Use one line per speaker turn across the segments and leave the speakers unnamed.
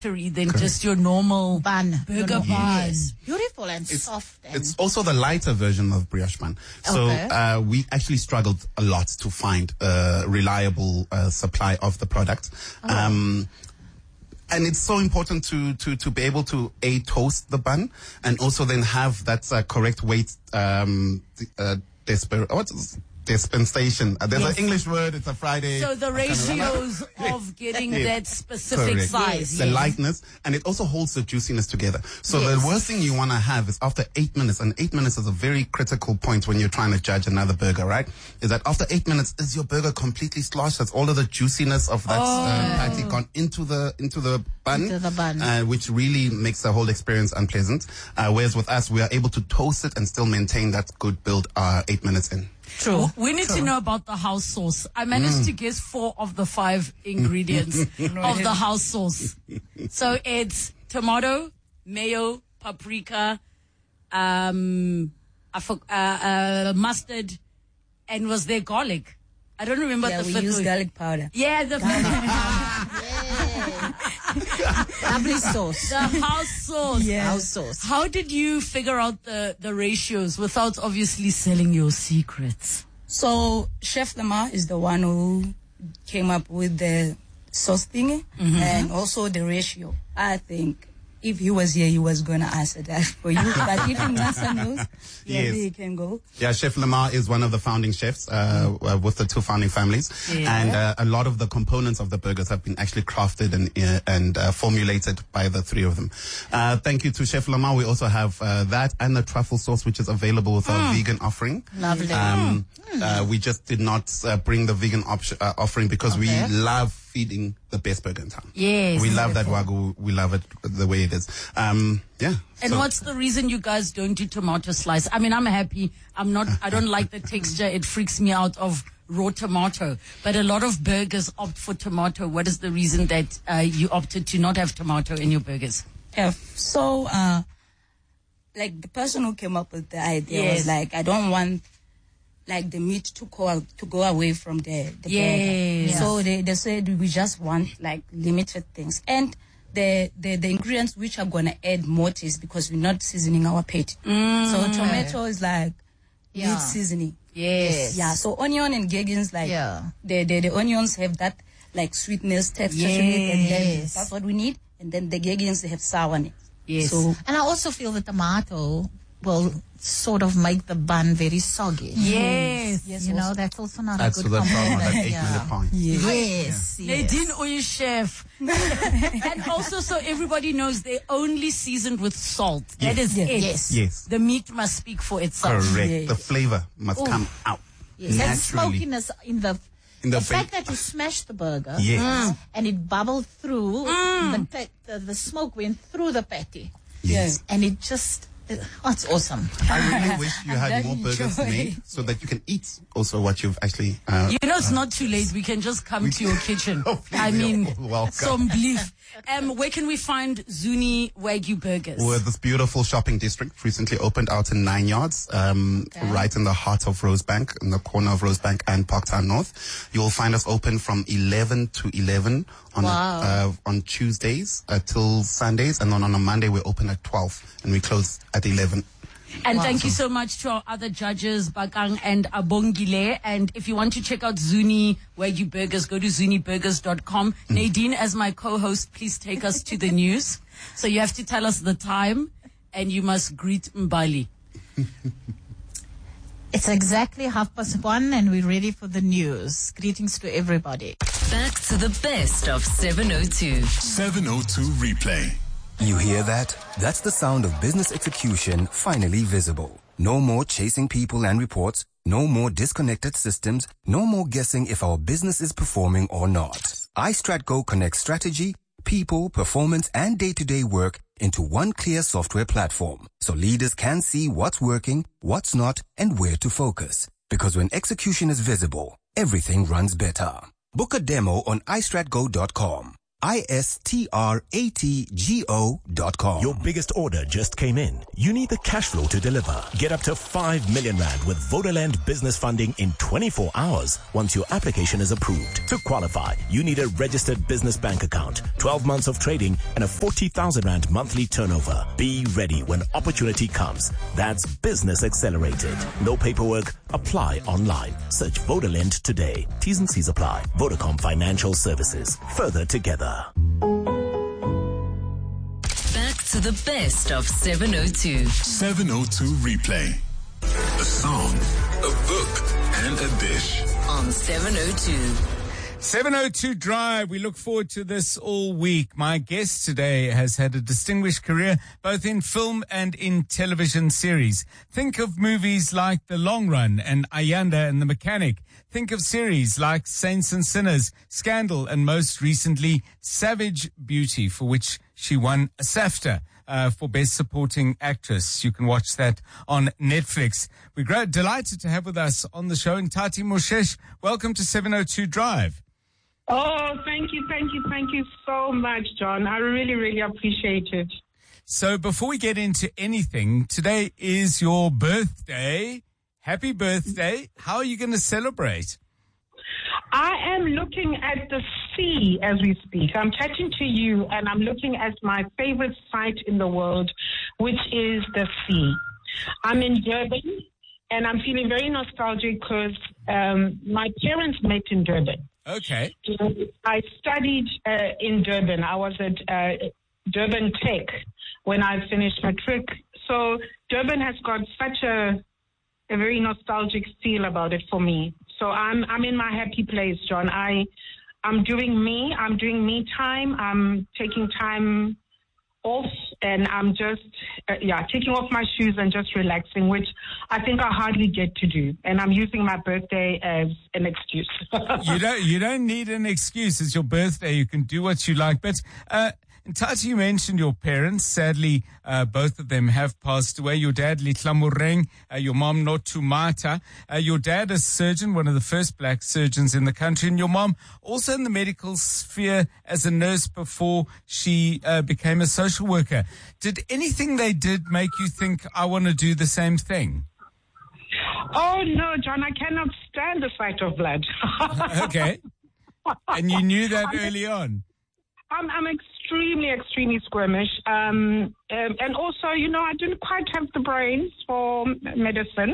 than just your normal burger bun.
Yes. Beautiful and soft.
It's also the lighter version of brioche bun. So we actually struggled a lot to find a reliable supply of the product. And it's so important to be able to toast the bun and also then have that correct weight dispensation. There's an English word. It's a Friday.
So the ratios of getting that specific size.
The lightness, and it also holds the juiciness together. So the worst thing you want to have is after 8 minutes, and 8 minutes is a very critical point when you're trying to judge another burger, right? Is that after 8 minutes, is your burger completely sloshed? Has all of the juiciness of that patty gone into the bun? Which really makes the whole experience unpleasant. Whereas with us, we are able to toast it and still maintain that good build 8 minutes in.
True. We need to know about the house sauce. I managed to guess 4 of the 5 ingredients of the house sauce. So it's tomato, mayo, paprika, mustard, and was there garlic? I don't remember the fifth.
We use garlic powder.
Yeah, the
lovely sauce.
The house sauce.
Yes. House sauce.
How did you figure out the ratios without obviously selling your secrets?
So Chef Lamar is the one who came up with the sauce thingy and also the ratio. I think if he was here, he was going to answer that for you. But if Nasa knows, he can go.
Yeah, Chef Lamar is one of the founding chefs with the 2 founding families.
Yeah.
And a lot of the components of the burgers have been actually crafted and formulated by the 3 of them. Thank you to Chef Lamar. We also have that and the truffle sauce, which is available with our vegan offering.
Lovely.
We just did not bring the vegan offering because we love feeding the best burger in town.
Yes.
We love that Wagyu. We love it the way it is.
And what's the reason you guys don't do tomato slice? I mean, I'm happy. I don't like the texture. It freaks me out of raw tomato. But a lot of burgers opt for tomato. What is the reason that you opted to not have tomato in your burgers?
So, like the person who came up with the idea was like, I don't want like the meat to go away from the burger.
Yeah.
So they said we just want like limited things. And the ingredients which are going to add more taste because we're not seasoning our patty. So tomato is like meat seasoning.
Yes.
Yeah. So onion and gherkins, like the onions have that like sweetness texture to it, and then that's what we need. And then the gherkins, they have sourness.
Yes.
So,
and I also feel the tomato will sort of make the bun very soggy.
Yes.
You know, that's also not
That's
a good
the problem with that
combination.
8-minute point.
Yes.
Nadine Oye chef. And also so everybody knows they're only seasoned with salt. That is it.
Yes.
The meat must speak for itself.
Correct. The flavor must come out
Yes. That
naturally.
smokiness in the fact that you smashed the burger and it bubbled through, the smoke went through the patty.
Yes.
And it just, it's awesome.
I really wish you had more burgers made so that you can eat also what you've actually...
it's not too late. We can just come to your kitchen. I mean, some beef. Where can we find Zuni Wagyu Burgers?
We're this beautiful shopping district, recently opened out in 9 Yards, right in the heart of Rosebank, in the corner of Rosebank and Parktown North. You will find us open from 11 to 11 on Tuesdays till Sundays, and then on a Monday we open at 12 and we close at 11.
And thank you so much to our other judges, Bakang and Abongile. And if you want to check out Zuni Wagyu Burgers, go to zuniburgers.com. Nadine, as my co-host, please take us to the news. So you have to tell us the time and you must greet Mbali.
It's exactly 1:30 and we're ready for the news. Greetings to everybody.
Back to the best of 702.
702 replay.
You hear that? That's the sound of business execution finally visible. No more chasing people and reports. No more disconnected systems. No more guessing if our business is performing or not. iStratGo connects strategy, people, performance, and day-to-day work into one clear software platform. So leaders can see what's working, what's not, and where to focus. Because when execution is visible, everything runs better. Book a demo on iStratGo.com. ISTRATGO.com.
Your biggest order just came in. You need the cash flow to deliver. Get up to 5 million rand with Vodaland business funding in 24 hours once your application is approved. To qualify, you need a registered business bank account, 12 months of trading, and a 40,000 rand monthly turnover. Be ready when opportunity comes. That's Business Accelerated. No paperwork. Apply online. Search Vodaland today. T's and C's apply. Vodacom Financial Services. Further together.
Back to the best of 702.
702 Replay. A song, a book, and a dish.
On 702.
702 Drive. We look forward to this all week. My guest today has had a distinguished career both in film and in television series. Think of movies like The Long Run and Ayanda and the Mechanic. Think of series like Saints and Sinners, Scandal, and most recently Savage Beauty, for which she won a SAFTA for Best Supporting Actress. You can watch that on Netflix. We're delighted to have with us on the show Ntati Moshesh. Welcome to 702 Drive.
Oh, thank you so much, John. I really, really appreciate it.
So before we get into anything, today is your birthday. Happy birthday. How are you going to celebrate?
I am looking at the sea as we speak. I'm chatting to you and I'm looking at my favorite site in the world, which is the sea. I'm in Durban and I'm feeling very nostalgic because my parents met in Durban.
Okay.
I studied in Durban. I was at Durban Tech when I finished matric. So Durban has got such a very nostalgic feel about it for me. So I'm in my happy place, John. I'm doing me. I'm doing me time. I'm taking time off, and I'm just taking off my shoes and just relaxing, which I think I hardly get to do. And I'm using my birthday as an excuse.
You don't need an excuse. It's your birthday. You can do what you like. But Ntati, you mentioned your parents. Sadly, both of them have passed away. Your dad, Litlamureng, your mom, Notumata. Your dad, a surgeon, one of the first black surgeons in the country. And your mom, also in the medical sphere as a nurse before she became a social worker. Did anything they did make you think, I want to do the same thing?
Oh, no, John, I cannot stand the sight of blood.
Okay. And you knew that early on?
I'm extremely squeamish. And also, I didn't quite have the brains for medicine.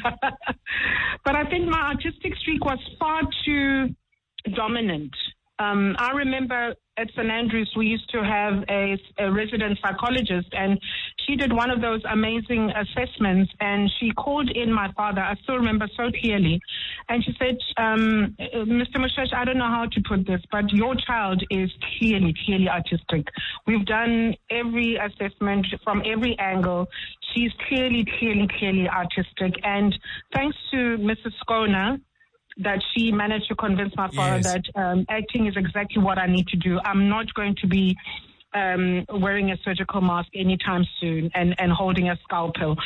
But I think my artistic streak was far too dominant. I remember at St. Andrews, we used to have a resident psychologist, and she did one of those amazing assessments, and she called in my father. I still remember so clearly. And she said, Mr. Moshesh, I don't know how to put this, but your child is clearly artistic. We've done every assessment from every angle. She's clearly artistic. And thanks to Mrs. Skona, that she managed to convince my father that acting is exactly what I need to do. I'm not going to be wearing a surgical mask anytime soon and holding a scalpel.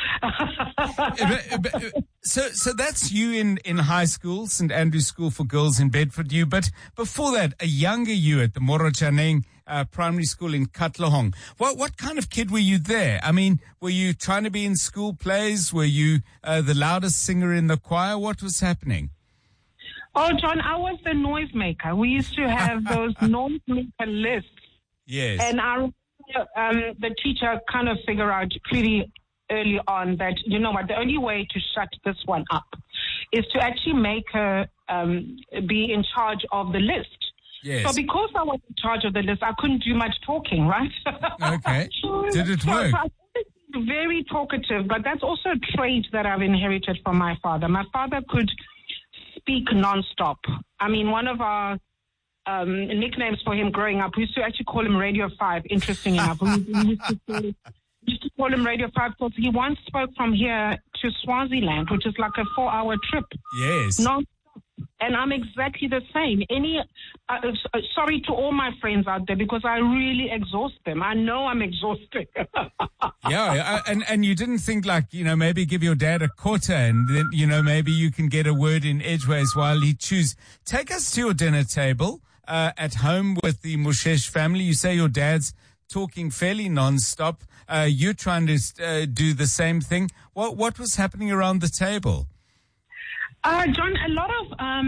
So that's you in high school, St. Andrew's School for Girls in Bedford. But before that, a younger you at the Morochaneng Primary School in Katlehong. What kind of kid were you there? I mean, were you trying to be in school plays? Were you the loudest singer in the choir? What was happening?
Oh, John, I was the noisemaker. We used to have those noisemaker lists.
Yes.
And I remember the teacher kind of figured out pretty early on that, you know what, the only way to shut this one up is to actually make her be in charge of the list.
Yes.
So because I was in charge of the list, I couldn't do much talking, right?
Okay. Did it work?
So very talkative, but that's also a trait that I've inherited from my father. My father could speak nonstop. I mean, one of our nicknames for him growing up, we used to actually call him Radio 5, interesting enough. We used to call him Radio 5 because he once spoke from here to Swaziland, which is like a 4-hour trip.
Yes.
Nonstop. And I'm exactly the same. Sorry to all my friends out there because I really exhaust them. I know I'm exhausted.
Yeah, and you didn't think maybe give your dad a quarter and then, maybe you can get a word in edgeways while he chews. Take us to your dinner table. at home with the Moshesh family? You say your dad's talking fairly non-stop. You're trying to do the same thing. What was happening around the table?
John, a lot of,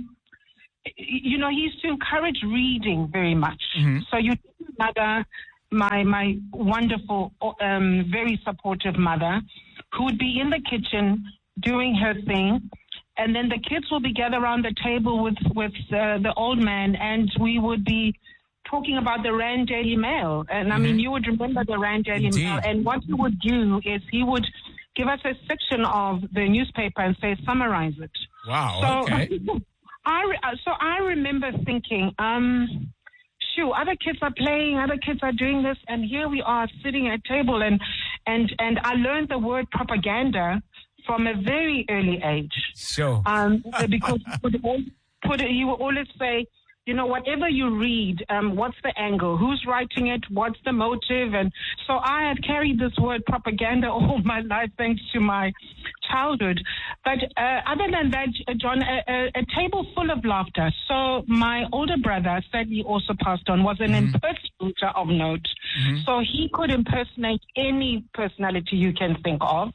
he used to encourage reading very much.
Mm-hmm.
So mother, my wonderful, very supportive mother, who would be in the kitchen doing her thing, and then the kids will be gathered around the table with the old man, and we would be talking about the Rand Daily Mail. And I mean, you would remember the Rand Daily Mail. And what he would do is he would give us a section of the newspaper and say, summarize it.
Wow, okay.
I remember thinking, other kids are playing, other kids are doing this, and here we are sitting at a table, and I learned the word propaganda from a very early age.
Sure.
Because he would always say, whatever you read, what's the angle? Who's writing it? What's the motive? And so I had carried this word propaganda all my life thanks to my childhood. But other than that, John, a table full of laughter. So my older brother, sadly also passed on, was an impersonator of note. Mm-hmm. So he could impersonate any personality you can think of.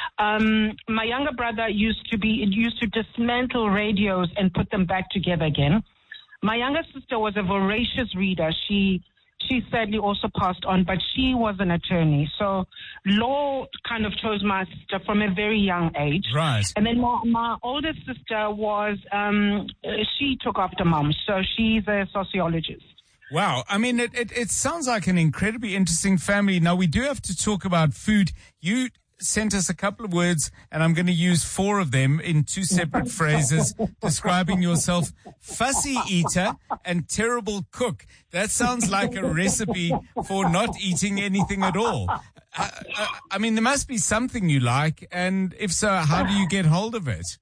My younger brother used to dismantle radios and put them back together again. My younger sister was a voracious reader. She sadly also passed on, but she was an attorney. So law kind of chose my sister from a very young age.
Right.
And then my older sister was, she took after mom. So she's a sociologist.
Wow. I mean, it sounds like an incredibly interesting family. Now, we do have to talk about food. You sent us a couple of words, and I'm going to use 4 of them in 2 separate phrases describing yourself: fussy eater and terrible cook. That sounds like a recipe for not eating anything at all. I mean, there must be something you like, and if so, how do you get hold of it?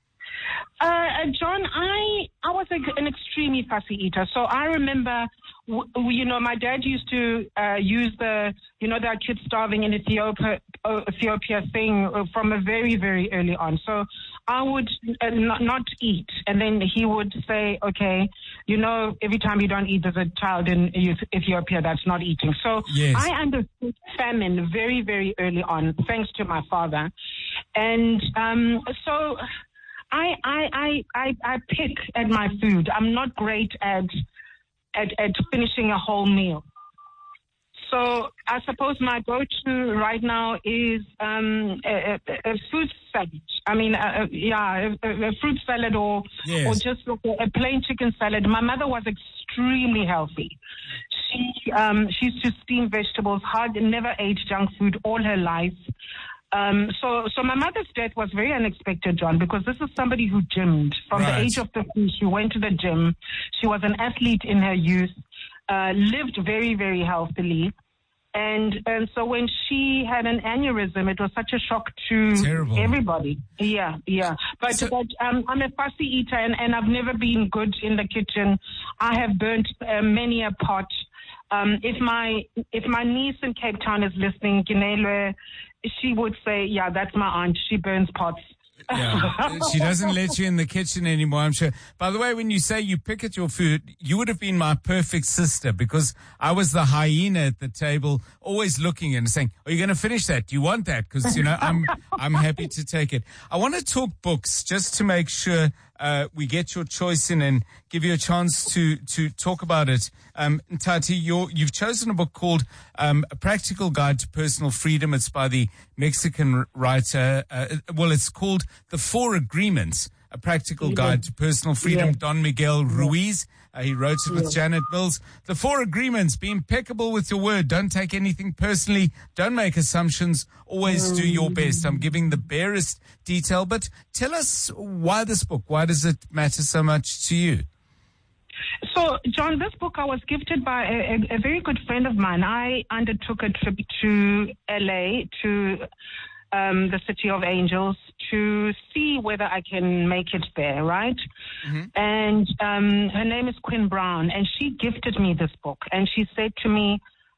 John, I was an extremely fussy eater. So I remember, my dad used to use there are kids starving in Ethiopia thing from a very, very early on. So I would not eat. And then he would say, okay, every time you don't eat, there's a child in Ethiopia that's not eating. So
yes.
I understood famine very, very early on, thanks to my father. And so I pick at my food. I'm not great at finishing a whole meal. So I suppose my go-to right now is a fruit salad. I mean, a fruit salad or just a plain chicken salad. My mother was extremely healthy. She used to steam vegetables, never ate junk food all her life. So my mother's death was very unexpected, John, because this is somebody who gymmed. From the age of 15, she went to the gym. She was an athlete in her youth, lived very, very healthily. And so when she had an aneurysm, it was such a shock to everybody. Yeah. But I'm a fussy eater, and I've never been good in the kitchen. I have burnt many a pot. If my niece in Cape Town is listening, Ginelwe, she would say, yeah, that's my aunt. She burns pots.
Yeah. She doesn't let you in the kitchen anymore, I'm sure. By the way, when you say you pick at your food, you would have been my perfect sister, because I was the hyena at the table, always looking and saying, are you going to finish that? Do you want that? Because, I'm happy to take it. I want to talk books just to make sure we get your choice in and give you a chance to talk about it. Tati, you've chosen a book called A Practical Guide to Personal Freedom. It's by the Mexican writer. It's called The 4 Agreements, A Practical Guide to Personal Freedom, Don Miguel Ruiz. He wrote it with Janet Mills. The 4 agreements: be impeccable with your word. Don't take anything personally. Don't make assumptions. Always do your best. I'm giving the barest detail, but tell us why this book. Why does it matter so much to you?
So, John, this book I was gifted by a very good friend of mine. I undertook a trip to LA, to the City of Angels, to see whether I can make it there, right? Mm-hmm. And her name is Quinn Brown, and she gifted me this book. And she said to me,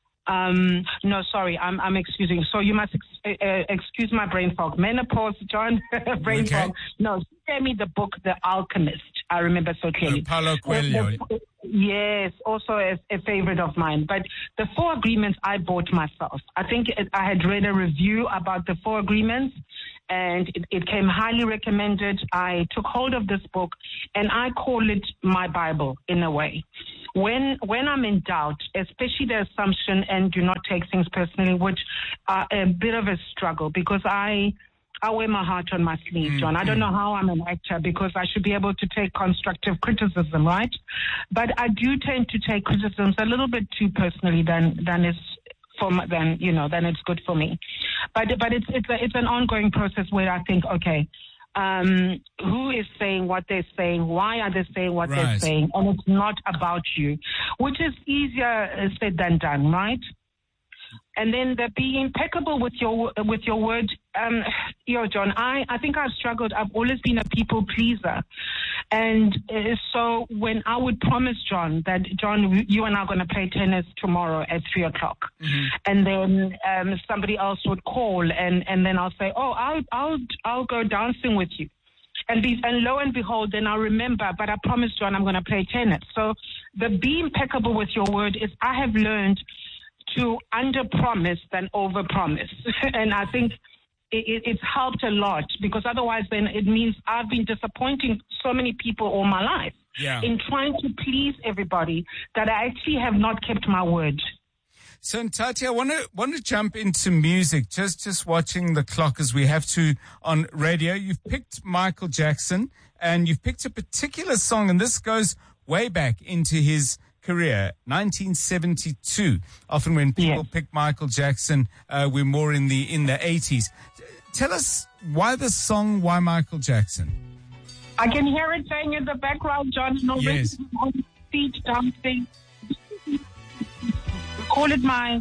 no, sorry, I'm excusing. So you must excuse my brain fog. Menopause, John, brain fog. No, she gave me the book, The Alchemist. I remember so clearly.
Paulo Coelho.
Yes, also a favorite of mine. But the 4 Agreements I bought myself. I think I had read a review about the 4 Agreements, and it came highly recommended. I took hold of this book, and I call it my Bible in a way. When I'm in doubt, especially the assumption and do not take things personally, which are a bit of a struggle, because I wear my heart on my sleeve, John. I don't know how I'm an actor, because I should be able to take constructive criticism, right? But I do tend to take criticisms a little bit too personally than it's good for me. But it's an ongoing process where I think, okay, who is saying what they're saying? Why are they saying what they're saying? And it's not about you, which is easier said than done, right? And then be impeccable with your word. John, I think I've struggled. I've always been a people pleaser. And so when I would promise John that, John, you and I are going to play tennis tomorrow at 3:00. Mm-hmm. And then somebody else would call and then I'll say, oh, I'll go dancing with you. And lo and behold, then I'll remember, but I promised John I'm going to play tennis. So the be impeccable with your word is I have learned to under-promise than over-promise. And I think it's helped a lot, because otherwise then it means I've been disappointing so many people all my life in trying to please everybody that I actually have not kept my word.
So, Ntati, I want to jump into music. Just watching the clock as we have to on radio. You've picked Michael Jackson, and you've picked a particular song, and this goes way back into his career, 1972. Often when people pick Michael Jackson, we're more in the 80s. Tell us why the song, why Michael Jackson?
I can hear it playing in the background, John.
Yes.
On the feet dancing. Call it my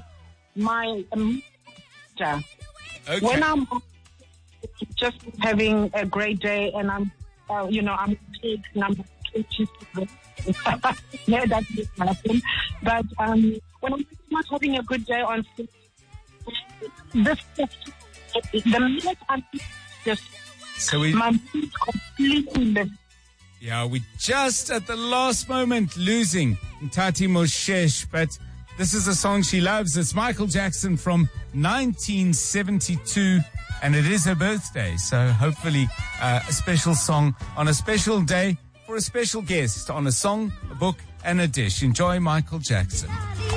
okay. When I'm just having a great day and I'm I'm big and I'm yeah, that's just happen. But when I'm not having a good day on stage, the minute I'm just my mood completely lifts.
Yeah, we just at the last moment losing Ntati Moshesh, but this is a song she loves. It's Michael Jackson from 1972, and it is her birthday. So hopefully a special song on a special day for a special guest on A Song, a Book, and a Dish. Enjoy Michael Jackson.